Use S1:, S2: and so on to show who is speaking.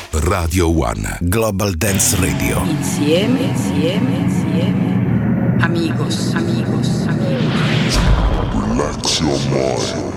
S1: Radio One Global Dance Radio.
S2: Insieme. Amigos.
S1: Relax your mind.